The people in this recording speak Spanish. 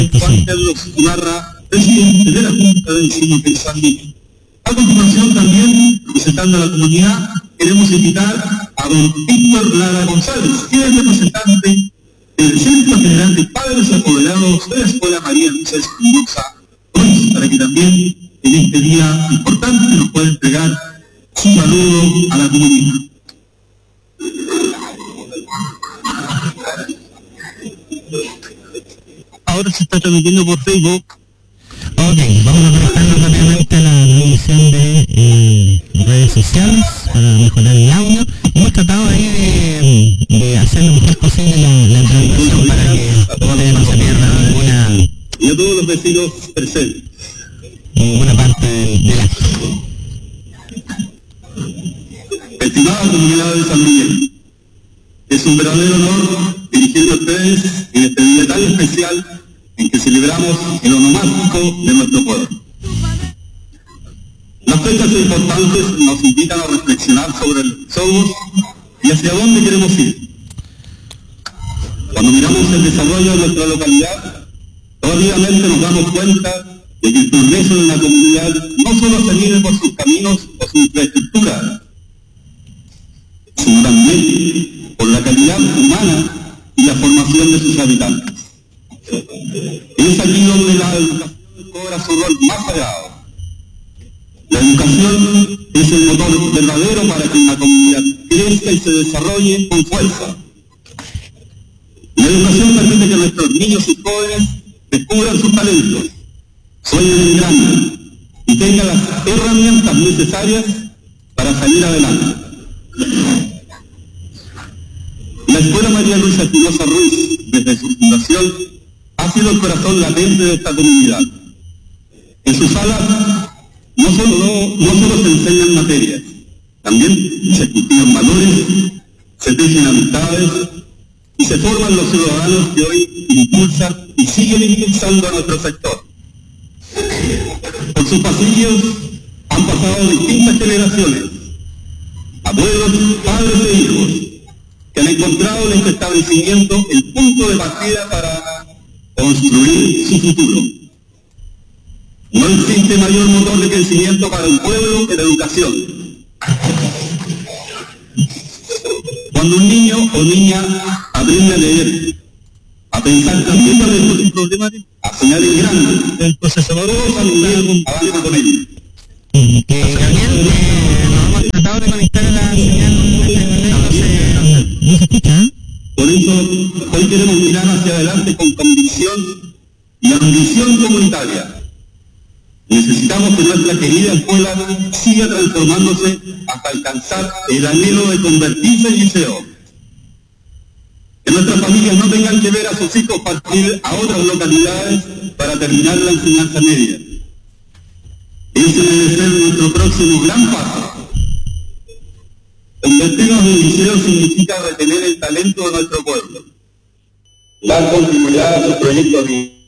Juan Carlos Ibarra, presidente de la Junta de Vecinos de San Miguel. A continuación también, representando a la comunidad, queremos invitar a don Víctor Lara González, que es representante del Centro General de Padres Apoderados de la Escuela María Luisa Espinosa Ruiz, para que también en este día importante nos pueda entregar su saludo a la comunidad. Ahora se está transmitiendo por Facebook. Ok, vamos a conectarnos rápidamente a la transmisión de redes sociales para mejorar el audio. Hemos tratado ahí de hacer lo mejor posible la transmisión para que ustedes no se pierdan ninguna... Y a todos los vecinos presentes. Ninguna parte del acto. Estimada comunidad de San Miguel, es un verdadero honor dirigirme a ustedes en este día tan especial en que celebramos el onomástico de nuestro pueblo. Las fechas importantes nos invitan a reflexionar sobre lo que somos y hacia dónde queremos ir. Cuando miramos el desarrollo de nuestra localidad, rápidamente nos damos cuenta de que el progreso de una comunidad no solo se mide por sus caminos o su infraestructura, sino también por la calidad humana y la formación de sus habitantes. Es allí donde la educación cobra su rol más sagrado. La educación es el motor verdadero para que una comunidad crezca y se desarrolle con fuerza. La educación permite que nuestros niños y jóvenes descubran sus talentos, sueñen en grande y tengan las herramientas necesarias para salir adelante. La Escuela María Luisa Espinosa Ruiz, desde su fundación, ha sido el corazón latente de esta comunidad. En sus salas no solo se enseñan materias, también se cultivan valores, se tejen amistades y se forman los ciudadanos que hoy impulsan y siguen impulsando a nuestro sector. Por sus pasillos han pasado distintas generaciones, abuelos, padres e hijos, que han encontrado en este establecimiento el punto de partida para construir su futuro. No existe mayor motor de crecimiento para un pueblo que la educación. Cuando un niño o niña aprende a leer, a pensar también de sus problemas, a soñar en grande, el procesador familiar avanza con él. Gabriel, nos hemos tratado de conectar a la señal, no se escucha. Por eso, hoy queremos mirar hacia adelante con convicción y ambición comunitaria. Necesitamos que nuestra querida escuela siga transformándose hasta alcanzar el anhelo de convertirse en liceo. Que nuestras familias no tengan que ver a sus hijos partir a otras localidades para terminar la enseñanza media. Ese debe ser nuestro próximo gran paso. Convertirnos en liceo significa retener el talento de nuestro pueblo, dar continuidad a sus proyectos de